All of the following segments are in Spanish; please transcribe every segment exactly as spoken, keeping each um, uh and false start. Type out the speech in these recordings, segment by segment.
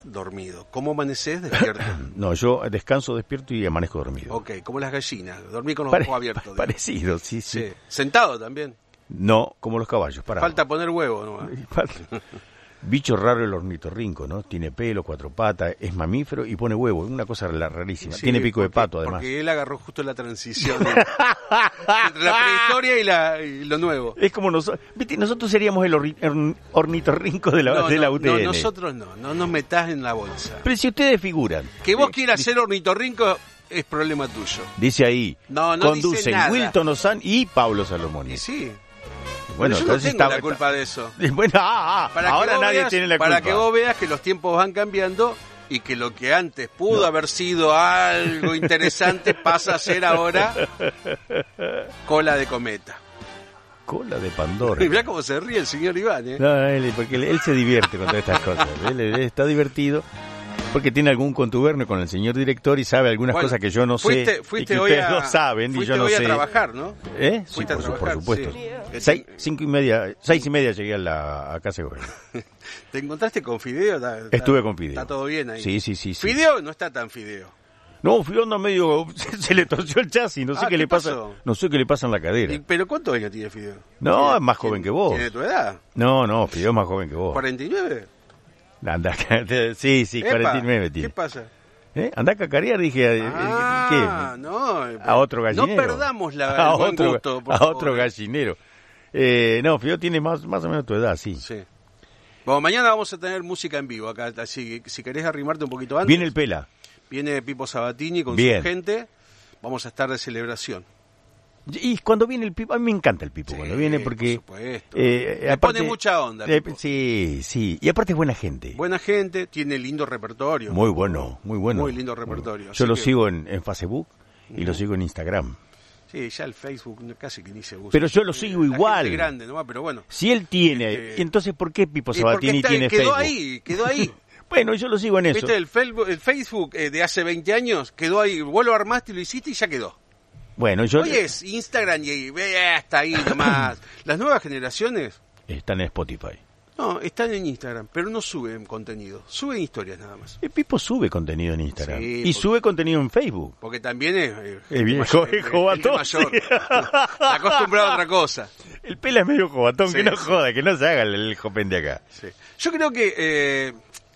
dormido. ¿Cómo amaneces? Despierto. No, yo descanso, despierto y amanezco dormido. Ok, como las gallinas. Dormí con los Pare- ojos abiertos. pa- Parecido, sí, sí, Sí. Sentado también. No, como los caballos, parado. Falta poner huevo nomás. Falta. Bicho raro el ornitorrinco, ¿no? Tiene pelo, cuatro patas, es mamífero y pone huevo. Es una cosa la- rarísima. Sí, Tiene pico de porque- pato, además. Porque él agarró justo la transición de- entre la prehistoria y, la, y lo nuevo. Es como nosotros. ¿Viste? Nosotros seríamos el orni- orn- ornitorrinco de la, No, de no, la U T N. no, nosotros no, no nos metas en la bolsa. Pero si ustedes figuran. Que vos eh, quieras ser ornitorrinco es problema tuyo. Dice ahí. No, no dice conducen nada. Wilton Ozan y Pablo Salomón. Y sí. Bueno, Pero yo no entonces tengo está- la culpa de eso. Bueno, ah, ah, Para que ahora vos nadie veas- tiene la para culpa. que vos veas que los tiempos van cambiando y que lo que antes pudo haber sido algo interesante pasa a ser ahora cola de cometa. Cola de Pandora. Y mirá cómo se ríe el señor Iván, ¿eh? No, él, porque él, él se divierte con todas estas cosas. Él, él está divertido porque tiene algún contubernio con el señor director y sabe algunas Bueno, cosas que yo no fuiste, sé fuiste y que hoy ustedes a, no saben y fuiste yo no hoy sé. a trabajar, ¿no? ¿Eh? Sí, Fuiste a por, su- por trabajar, supuesto. sí. Que Seis, te- cinco y media, seis y media llegué a la a casa de gobierno. ¿Te encontraste con Fideo? Está- está- Estuve con Fideo. Está todo bien ahí. Sí, sí, sí, sí. Fideo no está tan Fideo. No, Fideo anda medio, se, se le torció el chasis, no sé Ah, qué, ¿qué le pasa, pasó? no sé qué le pasa en la cadera. ¿Y- ¿Pero cuántos años tiene Fideo? No, ¿Tiene- es más joven que vos. ¿Tiene tu edad? No, no, Fideo es más joven que vos. ¿cuarenta y nueve? Anda, sí, sí, Epa, cuarenta y nueve tiene. ¿Qué pasa? ¿Eh? Anda a cacarear, dije. eh, Ah, ¿qué? no. A otro gallinero. No perdamos la, a el buen otro, gusto, por a favor. otro gallinero. Eh, no, Fideo tiene más, más o menos tu edad, sí. Sí. Bueno, mañana vamos a tener música en vivo acá, así que si querés arrimarte un poquito antes. Viene el Pela. Viene Pipo Sabatini con Bien. su gente. Vamos a estar de celebración. Y cuando viene el Pipo, a mí me encanta el Pipo Sí, cuando viene porque... por supuesto. eh, Le pone mucha onda, eh, Pipo. sí, sí. Y aparte es buena gente. Buena gente, tiene lindo repertorio. Muy bueno, muy bueno. Muy lindo repertorio. Yo así lo que- sigo en, en Facebook y lo Ujú. sigo en Instagram. Sí, ya el Facebook no- casi que ni se usa. Pero yo lo sigo La igual. gente grande, ¿no? Pero bueno. Si él tiene, Este- entonces ¿por qué Pipo Y porque Sabatini está- tiene quedó Facebook? ahí, quedó ahí. Bueno, yo lo sigo en eso. ¿Viste? El Facebook, el Facebook eh, de hace veinte años quedó ahí. Vos lo armaste y lo hiciste y ya quedó. Bueno, yo... Hoy es Instagram y y, eh, hasta ahí nomás. Las nuevas generaciones, Están en Spotify. no, están en Instagram, pero no suben contenido. Suben historias nada más. El Pipo sube contenido en Instagram. Sí, y porque- sube contenido en Facebook. Porque también es... eh, El viejo, mayor- es jovatón, mayor. sí. Está acostumbrado a otra cosa. El Pela es medio jovatón, Sí, que no sí. joda, que no se haga el, el joven de acá. Sí. Yo creo que... eh,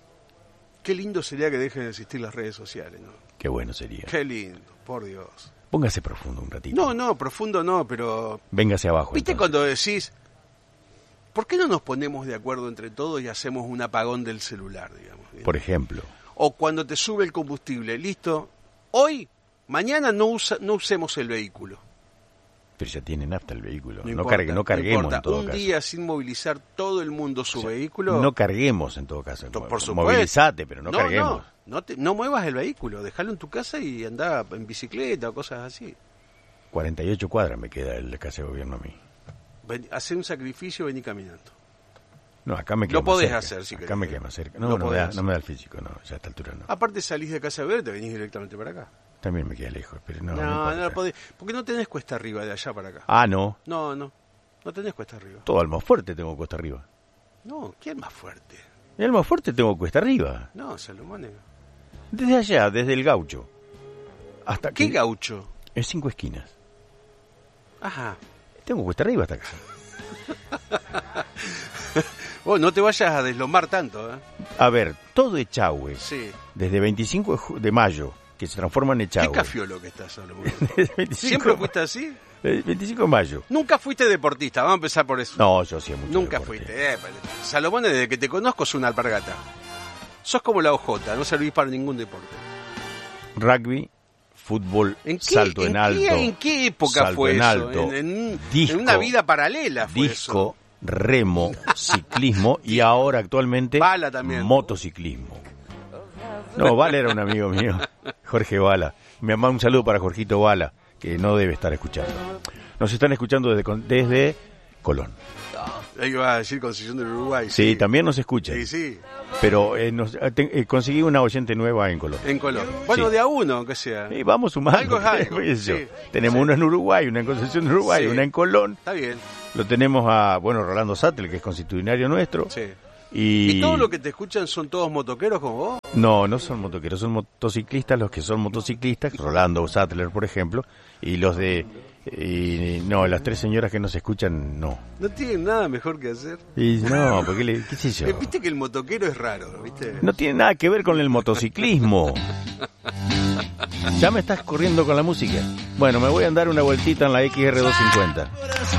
qué lindo sería que dejen de existir las redes sociales, ¿no? Qué bueno sería. Qué lindo, por Dios. Póngase profundo un ratito. No, no, profundo no, pero... Véngase abajo. ¿Viste entonces. cuando decís, ¿por qué no nos ponemos de acuerdo entre todos y hacemos un apagón del celular, digamos? Por ejemplo. O cuando te sube el combustible, listo, hoy, mañana no, usa, no usemos el vehículo. Pero ya tiene nafta el vehículo. No, importa, cargue, no carguemos importa. en todo un caso. día sin movilizar todo el mundo su vehículo. No carguemos en todo caso. to- por supuesto. Movilizate, pero no, no carguemos. No, no, te- no muevas el vehículo, déjalo en tu casa y anda en bicicleta o cosas así. cuarenta y ocho cuadras me queda el de casa de gobierno a mí. Ven, hacé un sacrificio, vení caminando. No, acá me queda Lo más podés cerca. hacer si Acá querés. me queda más cerca. Lo No, no me, podés da, hacer. no me da el físico, no, ya a esta altura no. Aparte salís de casa de ver, te venís directamente para acá. También me queda lejos, pero no. No, no no, importa. lo podés, porque no tenés cuesta arriba de allá para acá. Ah, no. No, no, no tenés cuesta arriba. Todo Almafuerte tengo cuesta arriba. No, ¿quién más fuerte? En Almafuerte tengo cuesta arriba. No, Salomón. Desde allá, desde el Gaucho. Hasta ¿Qué que- gaucho? Es cinco esquinas. Ajá. Tengo cuesta arriba hasta acá. Vos no te vayas a deslomar tanto, ¿eh? A ver, todo Echagüe, Sí. desde veinticinco de ju- de mayo, que se transforma en Qué Echagüe. cafiolo que estás, Salomón. Desde veinticinco ¿Siempre de fuiste así? Eh, veinticinco de mayo. Nunca fuiste deportista, vamos a empezar por eso. No, yo hacía mucho Nunca deporte. fuiste. Eh, Salomón, desde que te conozco, es una alpargata. Sos como la O J, no servís para ningún deporte. Rugby, fútbol, ¿En qué, salto en, en alto. qué- en qué época salto fue en eso? alto, en, en- disco, en una vida paralela fue disco, remo, ciclismo y ahora actualmente Bala también. motociclismo. No, Bala era un amigo mío, Jorge Bala. Me manda un saludo para Jorgito Bala, que no debe estar escuchando. Nos están escuchando desde, Con- desde Colón. eso. Ahí iba a decir Concepción del Uruguay. Sí, también nos escuchan. Sí, sí, Pero eh, nos- eh, te- eh, conseguí una oyente nueva en Colón. en color. Bueno, Sí. de a uno, aunque sea. Y vamos sumando. Algo es algo, qué sé yo. sí. Tenemos Sí. uno en Uruguay, una en Concepción de Uruguay, Sí. una en Colón. Está bien, Lo tenemos a, bueno, Rolando Sattel, que es constitucionario nuestro. sí. Y... ¿Y todo lo que te escuchan son todos motoqueros como vos? No, no son motoqueros, son motociclistas los que son motociclistas, Rolando Sattler, por ejemplo, y los de... Y no, las tres señoras que nos escuchan, no. ¿No tienen nada mejor que hacer? Y no, porque le, qué sé yo. Viste que el motoquero es raro, ¿viste? No tiene nada que ver con el motociclismo. Ya me estás corriendo con la música. Bueno, me voy a andar una vueltita en la X R doscientos cincuenta.